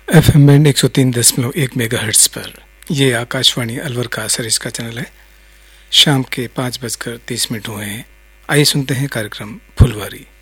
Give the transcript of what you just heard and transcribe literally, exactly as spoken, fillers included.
F M band एक सौ तीन दशमलव एक मेगा हर्ट्स पर यह आकाशवाणी अलवर का सरिस का चैनल है। शाम के पाँच बजकर तीस मिनट हुए हैं। आइए सुनते हैं कार्यक्रम फुलवारी।